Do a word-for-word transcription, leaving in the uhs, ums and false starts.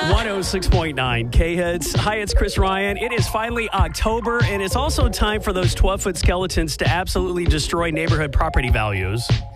one oh six point nine K-Hits. Hi, it's Chris Ryan. It is finally October, and it's also time for those twelve-foot skeletons to absolutely destroy neighborhood property values.